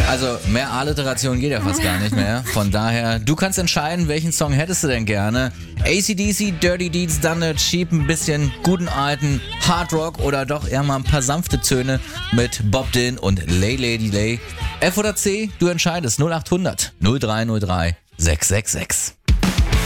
Also mehr Alliteration geht ja fast gar nicht mehr. Von daher, du kannst entscheiden, welchen Song hättest du denn gerne. AC/DC, Dirty Deeds, Done It, Cheap, ein bisschen guten alten Hard Rock oder doch eher mal ein paar sanfte Töne mit Bob Dylan und Lay Lady Lay. F oder C, du entscheidest. 0800 0303 666.